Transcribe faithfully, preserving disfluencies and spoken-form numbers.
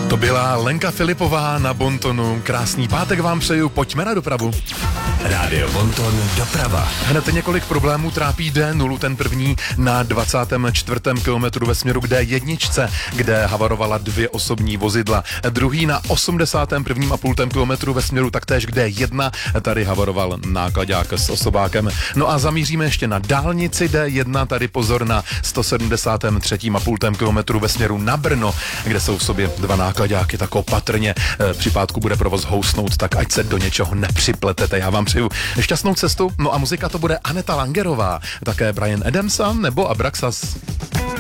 To byla Lenka Filipová na Bontonu. Krásný pátek vám přeju, pojďme na dopravu. Rádio Bonton doprava. Hned několik problémů trápí D nula, ten první na dvacátém čtvrtém kilometru ve směru k D jedna, kde havarovala dvě osobní vozidla. Druhý na osmdesátém prvním a půl kilometru ve směru taktéž k D jedna, tady havaroval náklaďák s osobákem. No a zamíříme ještě na dálnici D jedna, tady pozor na sto sedmdesátém třetím a půl kilometru ve směru na Brno, kde jsou v sobě dva náklaďáky, tak opatrně. Při pátku bude provoz housnout, tak ať se do něčeho nepřipletete. Já vám přeju šťastnou cestu, no a muzika to bude Aneta Langerová, také Bryan Adamson nebo Abraxas.